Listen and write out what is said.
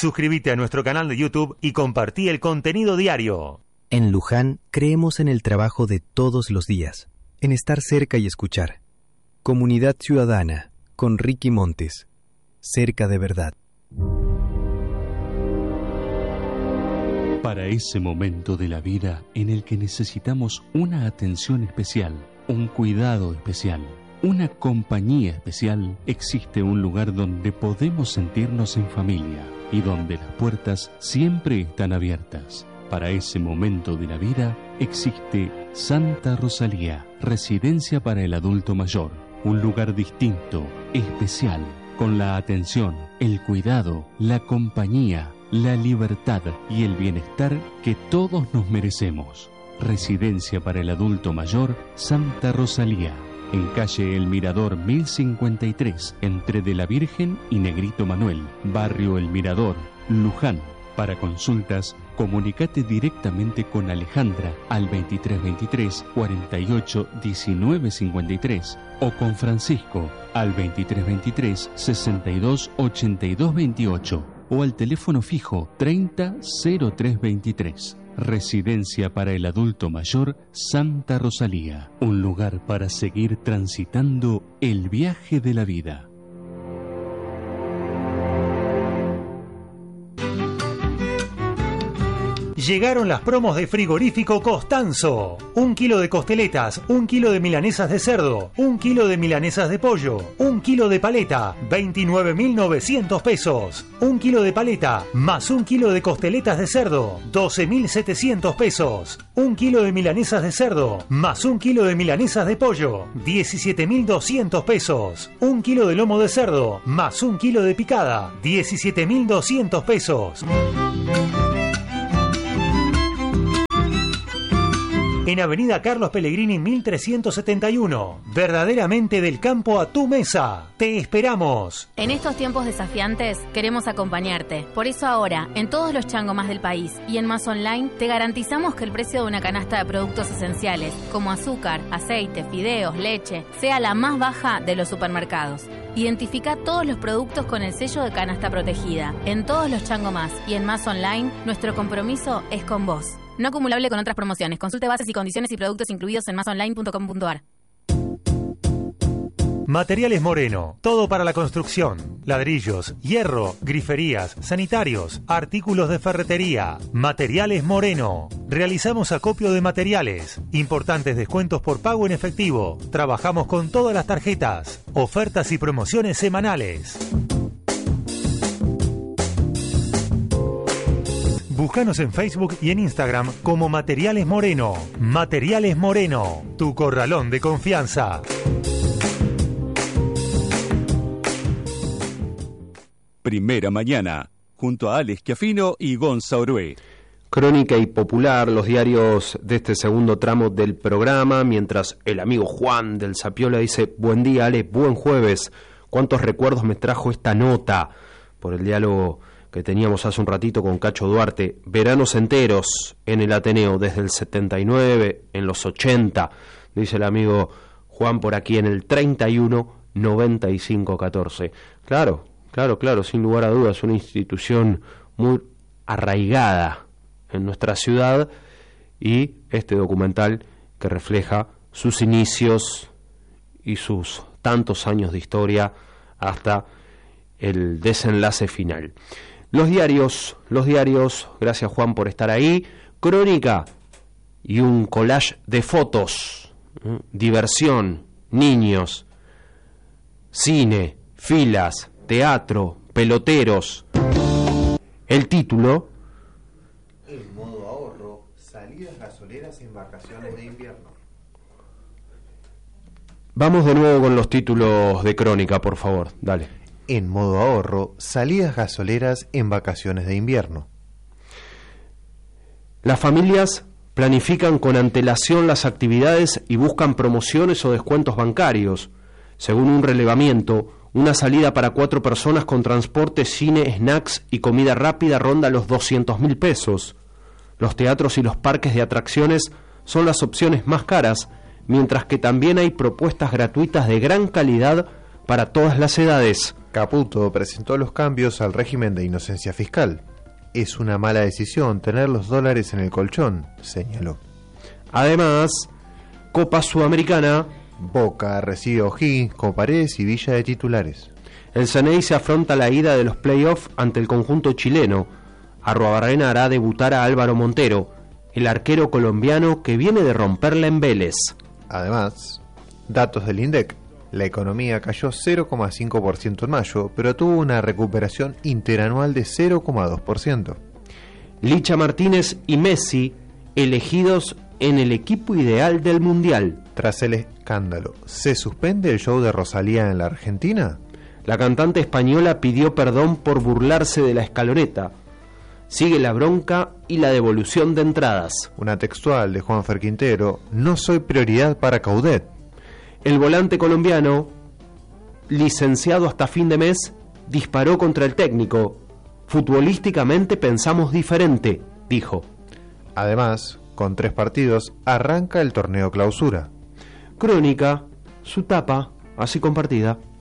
Suscríbete a nuestro canal de YouTube y compartí el contenido diario. En Luján creemos en el trabajo de todos los días, en estar cerca y escuchar. Comunidad Ciudadana, con Ricky Montes. Cerca de verdad. Para ese momento de la vida en el que necesitamos una atención especial, un cuidado especial, una compañía especial, existe un lugar donde podemos sentirnos en familia y donde las puertas siempre están abiertas. Para ese momento de la vida existe Santa Rosalía, residencia para el adulto mayor, un lugar distinto, especial, con la atención, el cuidado, la compañía, la libertad y el bienestar que todos nos merecemos. Residencia para el adulto mayor, Santa Rosalía, en calle El Mirador 1053, entre De la Virgen y Negrito Manuel, barrio El Mirador, Luján. Para consultas, comunicate directamente con Alejandra al 2323 48 19 53 o con Francisco al 2323 62 82 28 o al teléfono fijo 30 03 23. Residencia para el adulto mayor Santa Rosalía, un lugar para seguir transitando el viaje de la vida. Llegaron las promos de Frigorífico Costanzo. 1 kilo de costeletas, 1 kilo de milanesas de cerdo, 1 kilo de milanesas de pollo, 1 kilo de paleta, 29.900 pesos. 1 kilo de paleta más 1 kilo de costeletas de cerdo, 12.700 pesos. 1 kilo de milanesas de cerdo más 1 kilo de milanesas de pollo, 17.200 pesos. 1 kilo de lomo de cerdo más 1 kilo de picada, 17.200 pesos. En Avenida Carlos Pellegrini 1371. Verdaderamente del campo a tu mesa. Te esperamos. En estos tiempos desafiantes queremos acompañarte. Por eso ahora, en todos los changomás del país y en Más Online, te garantizamos que el precio de una canasta de productos esenciales, como azúcar, aceite, fideos, leche, sea la más baja de los supermercados. Identifica todos los productos con el sello de canasta protegida. En todos los changomás y en Más Online, nuestro compromiso es con vos. No acumulable con otras promociones. Consulte bases y condiciones y productos incluidos en masonline.com.ar. Materiales Moreno, todo para la construcción, ladrillos, hierro, griferías, sanitarios, artículos de ferretería. Materiales Moreno, realizamos acopio de materiales, importantes descuentos por pago en efectivo, trabajamos con todas las tarjetas, ofertas y promociones semanales. Búscanos en Facebook y en Instagram como Materiales Moreno. Materiales Moreno, tu corralón de confianza. Primera Mañana, junto a Alex Schiaffino y Gonza Orué. Crónica y Popular, los diarios de este segundo tramo del programa, mientras el amigo Juan del Zapiola dice: buen día, Ale, buen jueves. ¿Cuántos recuerdos me trajo esta nota? Por el diálogo que teníamos hace un ratito con Cacho Duarte. Veranos enteros en el Ateneo, desde el 79, en los 80, dice el amigo Juan por aquí, en el 31 95 14. Claro, sin lugar a dudas, una institución muy arraigada en nuestra ciudad, y este documental que refleja sus inicios y sus tantos años de historia hasta el desenlace final. Los diarios, gracias Juan por estar ahí. Crónica y un collage de fotos, diversión, niños, cine, filas, teatro, peloteros. El título: En modo ahorro, salidas gasoleras en vacaciones de invierno. Vamos de nuevo con los títulos de Crónica, por favor, dale. En modo ahorro, salidas gasoleras en vacaciones de invierno. Las familias planifican con antelación las actividades y buscan promociones o descuentos bancarios. Según un relevamiento, una salida para 4 personas con transporte, cine, snacks y comida rápida ronda los 200.000 pesos. Los teatros y los parques de atracciones son las opciones más caras, mientras que también hay propuestas gratuitas de gran calidad para todas las edades. Caputo presentó los cambios al régimen de inocencia fiscal. Es una mala decisión tener los dólares en el colchón, señaló. Además, Copa Sudamericana. Boca recibe a O'Higgins, Coparedes y Villa de titulares. El Ceney se afronta la ida de los playoffs ante el conjunto chileno. Arruabarrena hará debutar a Álvaro Montero, el arquero colombiano que viene de romperla en Vélez. Además, datos del INDEC. La economía cayó 0,5% en mayo, pero tuvo una recuperación interanual de 0,2%. Licha Martínez y Messi elegidos en el equipo ideal del Mundial. Tras el escándalo, ¿se suspende el show de Rosalía en la Argentina? La cantante española pidió perdón por burlarse de la escaloneta. Sigue la bronca y la devolución de entradas. Una textual de Juanfer Quintero: no soy prioridad para Caudet. El volante colombiano, licenciado hasta fin de mes, disparó contra el técnico. Futbolísticamente pensamos diferente, dijo. Además, con 3 partidos, arranca el torneo clausura. Crónica, su tapa, así compartida.